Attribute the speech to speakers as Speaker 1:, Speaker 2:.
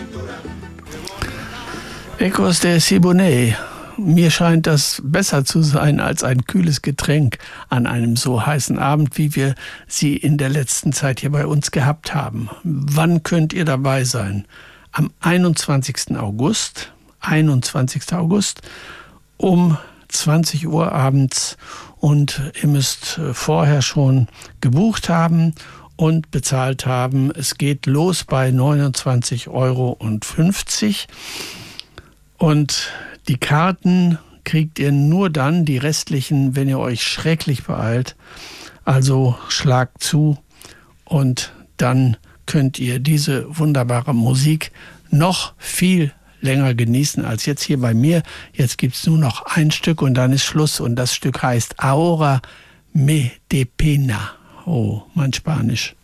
Speaker 1: Ecos de Siboney. Mir scheint das besser zu sein als ein kühles Getränk an einem so heißen Abend, wie wir sie in der letzten Zeit hier bei uns gehabt haben. Wann könnt ihr dabei sein? Am 21. August um 20 Uhr abends, und ihr müsst vorher schon gebucht haben und bezahlt haben. Es geht los bei 29,50 Euro. Und die Karten kriegt ihr nur dann, die restlichen, wenn ihr euch schrecklich beeilt. Also schlagt zu und dann könnt ihr diese wunderbare Musik noch viel länger genießen als jetzt hier bei mir. Jetzt gibt es nur noch ein Stück und dann ist Schluss. Und das Stück heißt Ahora me de pena. Oh, mein Spanisch.